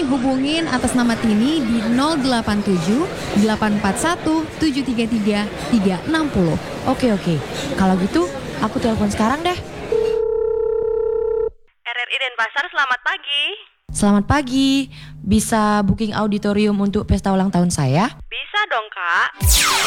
hubungin atas nama Tini di 087 841 733 360. Oke. Kalau gitu, aku telepon sekarang deh. RRI Denpasar, selamat pagi. Selamat pagi. Bisa booking auditorium untuk pesta ulang tahun saya? Bisa dong, Kak.